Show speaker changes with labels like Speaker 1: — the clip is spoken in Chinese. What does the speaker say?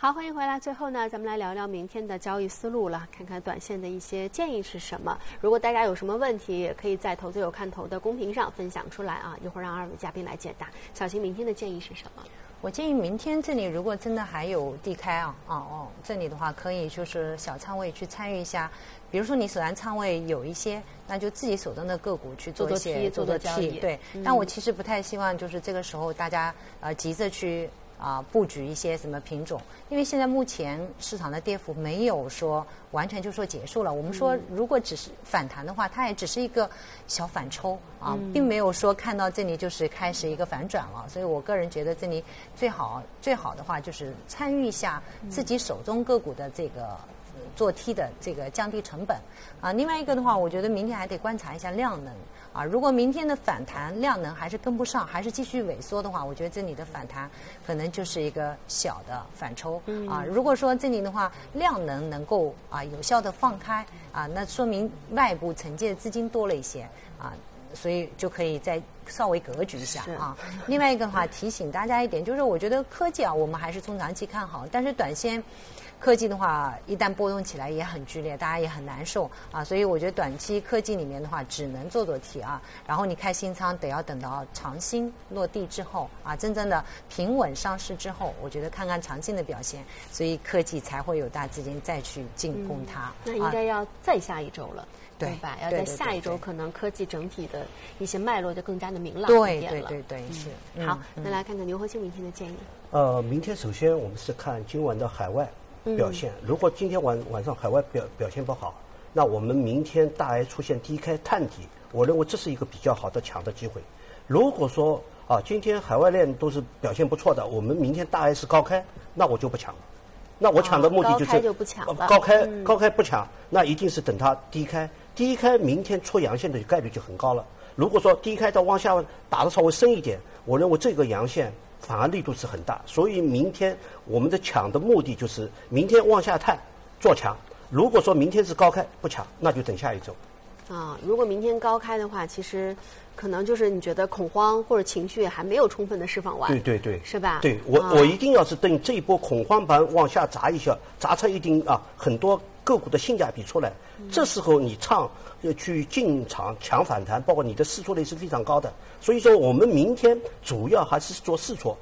Speaker 1: 好，欢迎回来。最后呢，咱们来聊聊明天的交易思路了，看看短线的一些建议是什么。如果大家有什么问题，也可以在投资有看头的公屏上分享出来啊，一会儿让二位嘉宾来解答。小琴，明天的建议是什么？
Speaker 2: 我建议明天这里如果真的还有低开这里的话可以就是小仓位去参与一下，比如说你手上仓位有一些，那就自己手中的个股去做一些
Speaker 1: 做交易。
Speaker 2: 对，但我其实不太希望就是这个时候大家急着去布局一些什么品种，因为现在目前市场的跌幅没有说完全就说结束了。我们说如果只是反弹的话，它也只是一个小反抽并没有说看到这里就是开始一个反转了。所以我个人觉得这里最好的话就是参与一下自己手中个股的这个做 T 的这个降低成本另外一个的话，我觉得明天还得观察一下量能如果明天的反弹量能还是跟不上，还是继续萎缩的话，我觉得这里的反弹可能就是一个小的反抽如果说这里的话量能够有效的放开那说明外部承接资金多了一些所以就可以再稍微格局一下另外一个的话，提醒大家一点，就是我觉得科技我们还是中长期看好，但是短线科技的话，一旦波动起来也很剧烈，大家也很难受所以我觉得短期科技里面的话，只能做 T 然后你开新仓得要等到长新落地之后真正的平稳上市之后，我觉得看看长线的表现，所以科技才会有大资金再去进攻它
Speaker 1: 那应该要再下一周了。对吧？要在下一周，可能科技整体的一些脉络就更加的明朗一点了。
Speaker 2: 对，是。
Speaker 1: 好，那来看看牛和庆明天的建议。
Speaker 3: 明天首先我们是看今晚的海外表现。如果今天晚上海外表现不好，那我们明天大 A 出现低开探底，我认为这是一个比较好的抢的机会。如果说今天海外链都是表现不错的，我们明天大 A 是高开，那我就不抢了。那我抢的目的就是
Speaker 1: 高开就不抢了。
Speaker 3: 高开不抢，那一定是等它低开。低开明天出阳线的概率就很高了。如果说低开到往下打得稍微深一点，我认为这个阳线反而力度是很大。所以明天我们的抢的目的就是明天往下探做强。如果说明天是高开不抢，那就等下一周。
Speaker 1: 如果明天高开的话，其实可能就是你觉得恐慌或者情绪还没有充分的释放完。
Speaker 3: 对，
Speaker 1: 是吧？
Speaker 3: 对，我一定要是等这一波恐慌盘往下砸一下，砸出一定很多个股的性价比出来，这时候你去进场抢反弹，包括你的试错率是非常高的。所以说我们明天主要还是做试错。